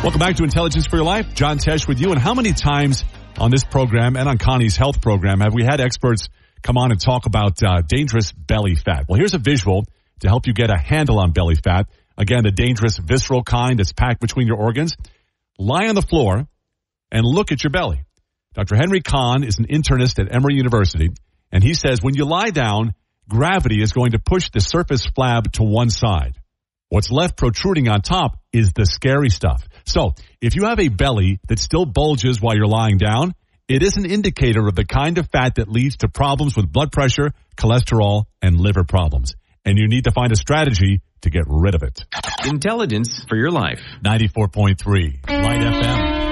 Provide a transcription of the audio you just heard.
Welcome back to Intelligence for Your Life. John Tesh with you. And how many times on this program and on Connie's health program have we had experts come on and talk about dangerous belly fat? Well, here's a visual to help you get a handle on belly fat. Again, the dangerous visceral kind that's packed between your organs. Lie on the floor and look at your belly. Dr. Henry Kahn is an internist at Emory University, and he says when you lie down, gravity is going to push the surface flab to one side. What's left protruding on top is the scary stuff. So, if you have a belly that still bulges while you're lying down, it is an indicator of the kind of fat that leads to problems with blood pressure, cholesterol, and liver problems. And you need to find a strategy to get rid of it. Intelligence for Your Life. 94.3 Light FM.